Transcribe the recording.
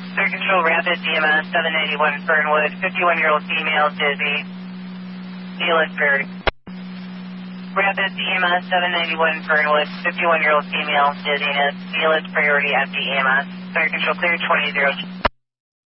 Fire Control, Rapid EMS 781 Fernwood, 51-year-old female, dizzy. Neal's Prairie. Rapid EMS 791 Fernwood, 51-yearold female, dizziness. Neal's Priority empty EMS. Fire Control, clear 20-0.